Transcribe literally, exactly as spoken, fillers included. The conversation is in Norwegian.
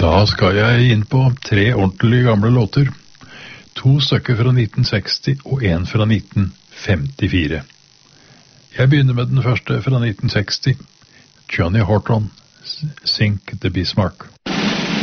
Da skal jeg inn på tre ordentlige gamle låter. To stykker fra nitten seksti og en fra nitten femtifire. Jeg begynner med den første fra nitten seksti. Johnny Horton, Sink the Bismarck.